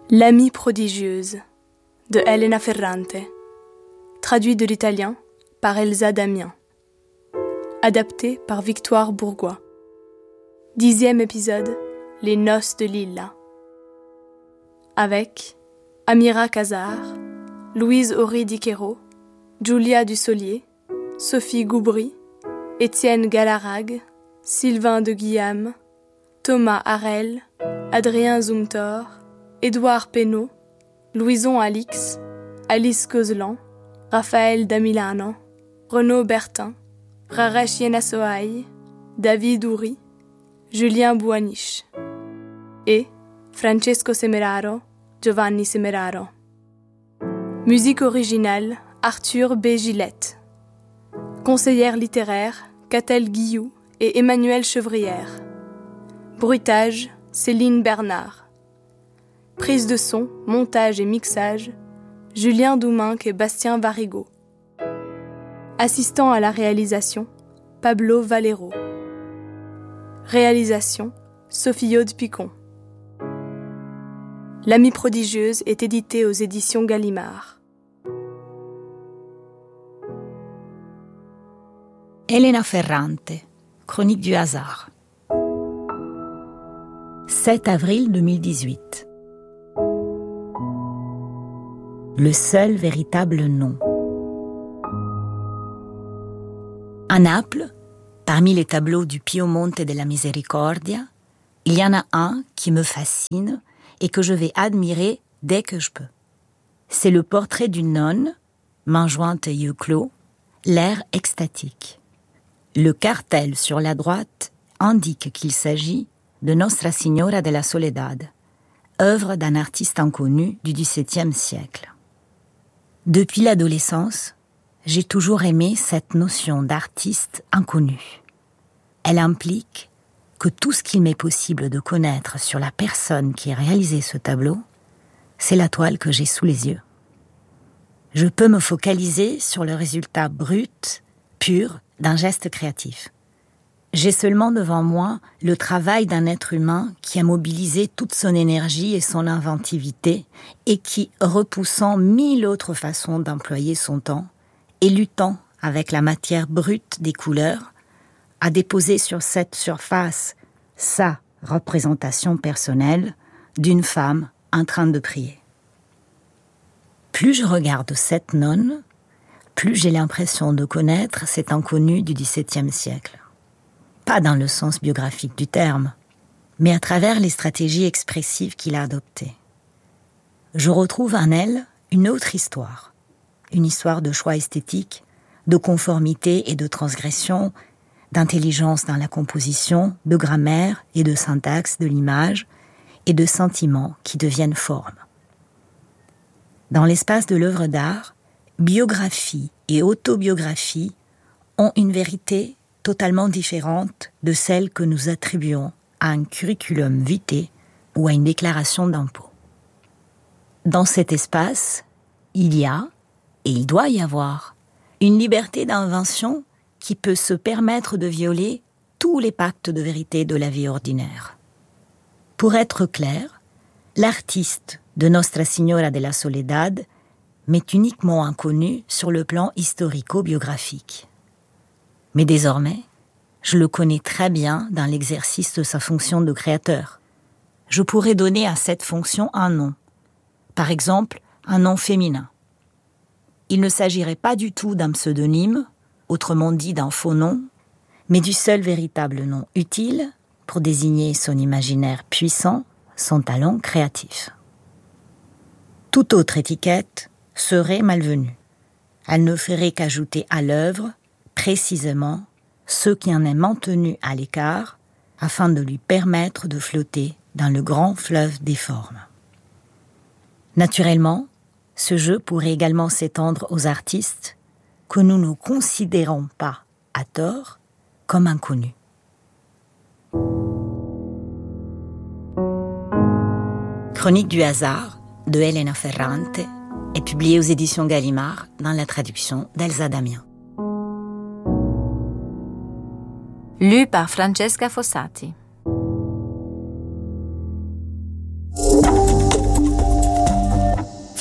L'amie prodigieuse de Elena Ferrante, traduit de l'italien par Elsa Damien, adapté par Victoire Bourgois. 10e épisode, Les noces de Lilla, avec Amira Casar, Louise Horry Diquero, Giulia Dussolier, Sophie Goubry, Étienne Galarrague, Sylvain de Guillaume, Thomas Harel, Adrien Zumthor, Édouard Pénaud, Louison Alix, Alice Causelan, Raphaël Damilano, Renaud Bertin, Raresh Yenasoaï, David Houry, Julien Bouaniche et Francesco Semeraro, Giovanni Semeraro. Musique originale, Arthur B. Gillette. Conseillère littéraire, Catel Guillou et Emmanuel Chevrière. Bruitage, Céline Bernard. Prise de son, montage et mixage, Julien Douminc et Bastien Varigo. Assistant à la réalisation, Pablo Valero. Réalisation, Sophie Aude Picon. L'amie prodigieuse est édité aux éditions Gallimard. Elena Ferrante, Chronique du hasard. 7 avril 2018. Le seul véritable nom. À Naples, parmi les tableaux du Pio Monte della Misericordia, il y en a un qui me fascine et que je vais admirer dès que je peux. C'est le portrait d'une nonne, main jointe et yeux clos, l'air extatique. Le cartel sur la droite indique qu'il s'agit de Nostra Signora della Soledad, œuvre d'un artiste inconnu du XVIIe siècle. Depuis l'adolescence, j'ai toujours aimé cette notion d'artiste inconnu. Elle implique que tout ce qu'il m'est possible de connaître sur la personne qui a réalisé ce tableau, c'est la toile que j'ai sous les yeux. Je peux me focaliser sur le résultat brut, pur, d'un geste créatif. J'ai seulement devant moi le travail d'un être humain qui a mobilisé toute son énergie et son inventivité et qui, repoussant 1000 autres façons d'employer son temps et luttant avec la matière brute des couleurs, a déposé sur cette surface sa représentation personnelle d'une femme en train de prier. Plus je regarde cette nonne, plus j'ai l'impression de connaître cet inconnu du XVIIe siècle. Pas dans le sens biographique du terme, mais à travers les stratégies expressives qu'il a adoptées. Je retrouve en elle une autre histoire, une histoire de choix esthétique, de conformité et de transgression, d'intelligence dans la composition, de grammaire et de syntaxe de l'image, et de sentiments qui deviennent formes. Dans l'espace de l'œuvre d'art, biographie et autobiographie ont une vérité totalement différente de celle que nous attribuons à un curriculum vitae ou à une déclaration d'impôt. Dans cet espace, il y a, et il doit y avoir, une liberté d'invention qui peut se permettre de violer tous les pactes de vérité de la vie ordinaire. Pour être clair, l'artiste de Nostra Signora della Soledad m'est uniquement inconnu sur le plan historico-biographique. Mais désormais, je le connais très bien dans l'exercice de sa fonction de créateur. Je pourrais donner à cette fonction un nom. Par exemple, un nom féminin. Il ne s'agirait pas du tout d'un pseudonyme, autrement dit d'un faux nom, mais du seul véritable nom utile pour désigner son imaginaire puissant, son talent créatif. Toute autre étiquette serait malvenue. Elle ne ferait qu'ajouter à l'œuvre précisément ce qui en est maintenu à l'écart afin de lui permettre de flotter dans le grand fleuve des formes. Naturellement, ce jeu pourrait également s'étendre aux artistes que nous ne considérons pas, à tort, comme inconnus. Chronique du hasard de Elena Ferrante est publiée aux éditions Gallimard dans la traduction d'Elsa Damien. Lu par Francesca Fossati.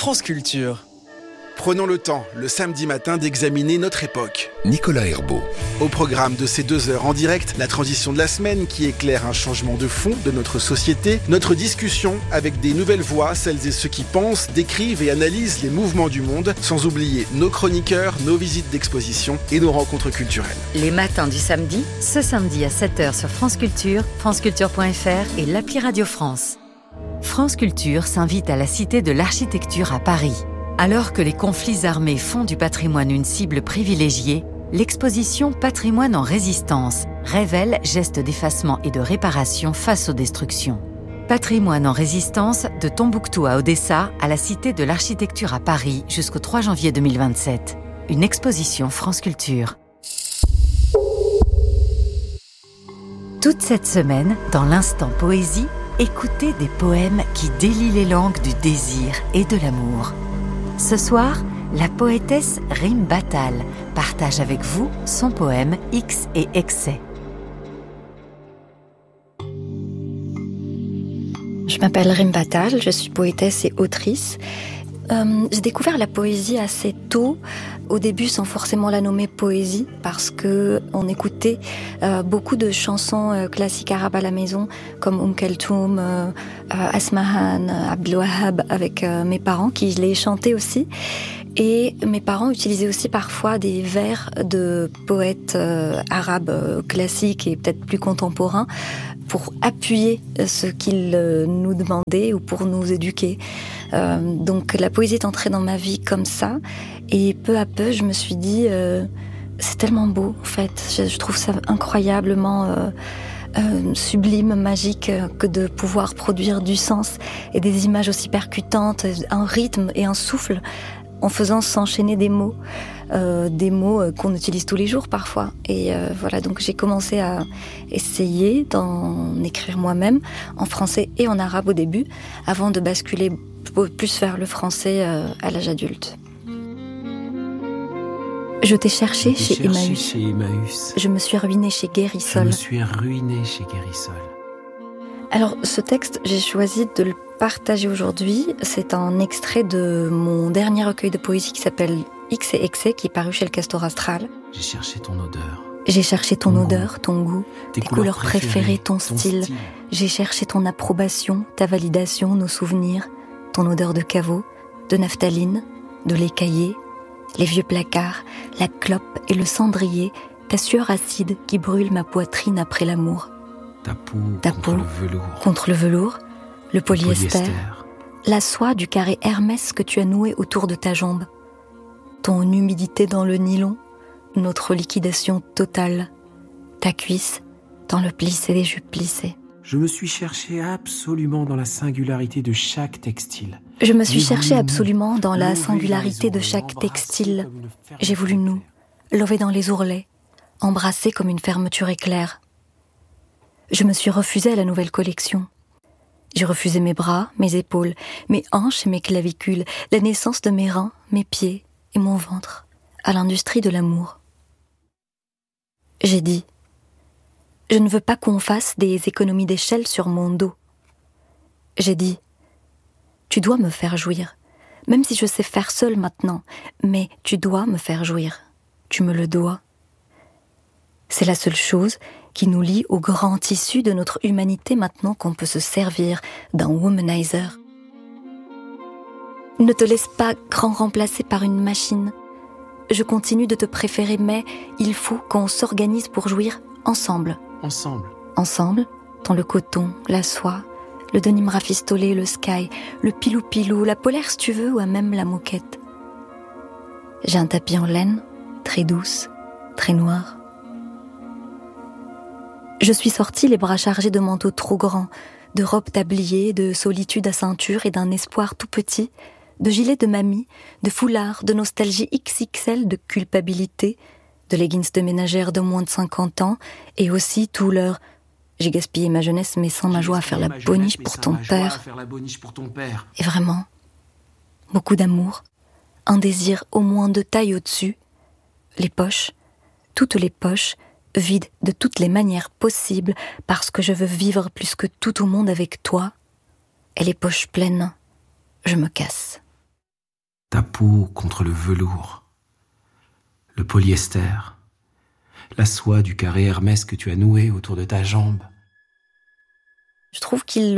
France Culture. Prenons le temps, le samedi matin, d'examiner notre époque. Nicolas Herbeau. Au programme de ces 2 heures en direct, la transition de la semaine qui éclaire un changement de fond de notre société, notre discussion avec des nouvelles voix, celles et ceux qui pensent, décrivent et analysent les mouvements du monde, sans oublier nos chroniqueurs, nos visites d'exposition et nos rencontres culturelles. Les matins du samedi, ce samedi à 7h sur France Culture, franceculture.fr et l'appli Radio France. France Culture s'invite à la Cité de l'Architecture à Paris. Alors que les conflits armés font du patrimoine une cible privilégiée, l'exposition Patrimoine en résistance révèle gestes d'effacement et de réparation face aux destructions. Patrimoine en résistance de Tombouctou à Odessa à la Cité de l'Architecture à Paris jusqu'au 3 janvier 2027. Une exposition France Culture. Toute cette semaine, dans l'Instant Poésie, écoutez des poèmes qui délient les langues du désir et de l'amour. Ce soir, la poétesse Rim Batal partage avec vous son poème X et excès. Je m'appelle Rim Batal, je suis poétesse et autrice. J'ai découvert la poésie assez tôt, au début sans forcément la nommer poésie, parce que on écoutait beaucoup de chansons classiques arabes à la maison, comme Kalthoum, Asmahan, Abdel Wahab, avec mes parents, qui les chantaient aussi. Et mes parents utilisaient aussi parfois des vers de poètes arabes classiques et peut-être plus contemporains pour appuyer ce qu'ils nous demandaient ou pour nous éduquer. Donc la poésie est entrée dans ma vie comme ça, et peu à peu je me suis dit c'est tellement beau en fait, je trouve ça incroyablement sublime, magique, que de pouvoir produire du sens et des images aussi percutantes, un rythme et un souffle en faisant s'enchaîner des mots qu'on utilise tous les jours parfois. Et voilà, donc j'ai commencé à essayer d'en écrire moi-même, en français et en arabe au début, avant de basculer plus vers le français à l'âge adulte. Je t'ai cherché chez Emmaüs. Je me suis ruinée chez Guérissol. Alors, ce texte, j'ai choisi de le partager aujourd'hui. C'est un extrait de mon dernier recueil de poésie qui s'appelle X et excès, qui est paru chez le Castor Astral. J'ai cherché ton odeur. J'ai cherché ton odeur, ton goût, tes couleurs préférées, ton style. J'ai cherché ton approbation, ta validation, nos souvenirs, ton odeur de caveau, de naphtaline, de lait caillé, les vieux placards, la clope et le cendrier, ta sueur acide qui brûle ma poitrine après l'amour. Ta peau contre le velours, le polyester, la soie du carré Hermès que tu as noué autour de ta jambe, ton humidité dans le nylon, notre liquidation totale, ta cuisse dans le plissé des jupes plissées. Je me suis cherché absolument dans la singularité de chaque textile. Je me suis cherché absolument dans la singularité de chaque textile. J'ai voulu nous, lever dans les ourlets, embrasser comme une fermeture éclair. Je me suis refusée à la nouvelle collection. J'ai refusé mes bras, mes épaules, mes hanches et mes clavicules, la naissance de mes reins, mes pieds et mon ventre, à l'industrie de l'amour. J'ai dit, je ne veux pas qu'on fasse des économies d'échelle sur mon dos. J'ai dit, tu dois me faire jouir, même si je sais faire seule maintenant, mais tu dois me faire jouir, tu me le dois. C'est la seule chose qui nous lie au grand tissu de notre humanité maintenant qu'on peut se servir d'un womanizer. Ne te laisse pas grand remplacer par une machine. Je continue de te préférer, mais il faut qu'on s'organise pour jouir ensemble. Ensemble, dans le coton, la soie, le denim rafistolé, le sky, le pilou-pilou, la polaire si tu veux, ou même la moquette. J'ai un tapis en laine, très douce, très noir. Je suis sortie les bras chargés de manteaux trop grands, de robes tabliées, de solitude à ceinture et d'un espoir tout petit, de gilets de mamie, de foulards, de nostalgie XXL, de culpabilité, de leggings de ménagère de moins de 50 ans, et aussi tout leur « j'ai gaspillé ma jeunesse mais sans ma joie à faire la boniche pour ton père ». Et vraiment, beaucoup d'amour, un désir au moins de taille au-dessus, les poches, toutes les poches, vides de toutes les manières possibles, parce que je veux vivre plus que tout au monde avec toi, et les poches pleines, je me casse. ta peau contre le velours, le polyester, la soie du carré Hermès que tu as noué autour de ta jambe. Je trouve qu'il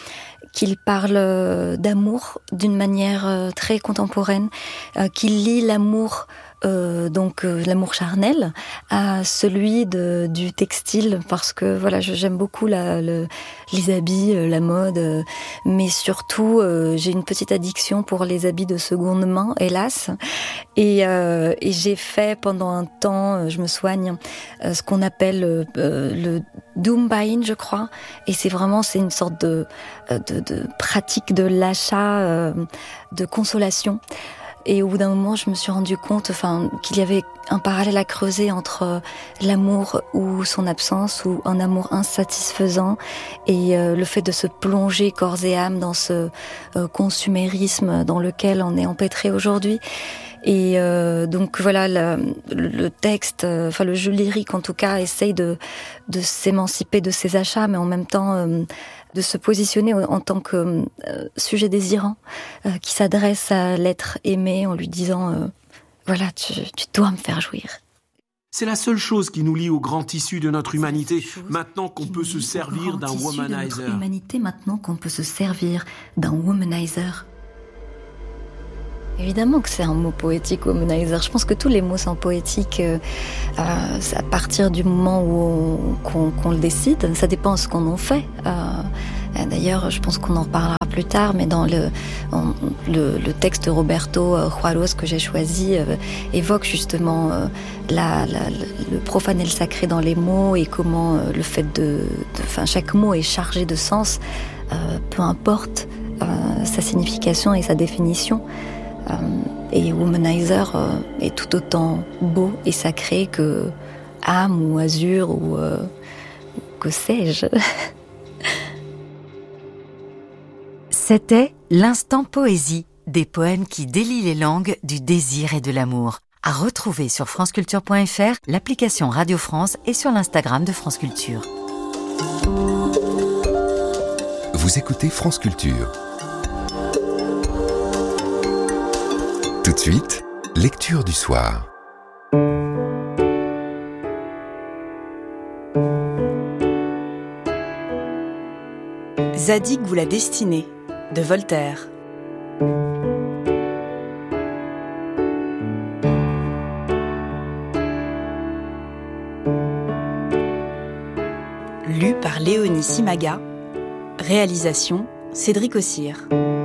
parle d'amour d'une manière très contemporaine, qu'il lie l'amour, l'amour charnel, à celui du textile, parce que voilà, j'aime beaucoup les habits, la mode, mais surtout j'ai une petite addiction pour les habits de seconde main, hélas, et j'ai fait pendant un temps, je me soigne, ce qu'on appelle le doom buying, je crois, et c'est une sorte de pratique de l'achat, de consolation. Et au bout d'un moment, je me suis rendu compte, qu'il y avait un parallèle à creuser entre l'amour ou son absence, ou un amour insatisfaisant, et le fait de se plonger corps et âme dans ce consumérisme dans lequel on est empêtré aujourd'hui. Et donc voilà, le texte, le jeu lyrique en tout cas, essaye de s'émanciper de ses achats, mais en même temps de se positionner en tant que sujet désirant, qui s'adresse à l'être aimé en lui disant voilà, tu dois me faire jouir. C'est la seule chose qui nous lie au grand tissu de notre humanité, maintenant qu'on peut se servir d'un womanizer. Maintenant qu'on peut se servir d'un womanizer. Évidemment que c'est un mot poétique, womanizer. Je pense que tous les mots sont poétiques à partir du moment où qu'on le décide. Ça dépend de ce qu'on en fait. D'ailleurs, je pense qu'on en reparlera plus tard, mais dans le texte Roberto Juarez que j'ai choisi évoque justement le profane et le sacré dans les mots, et comment le fait chaque mot est chargé de sens, peu importe sa signification et sa définition. Et womanizer est tout autant beau et sacré que âme ou azur ou que sais-je. C'était l'instant poésie, des poèmes qui délient les langues du désir et de l'amour. À retrouver sur franceculture.fr, l'application Radio France et sur l'Instagram de France Culture. Vous écoutez France Culture. Tout de suite, lecture du soir. Zadig ou la destinée, de Voltaire. Lu par Léonie Simaga. Réalisation Cédric Ossire.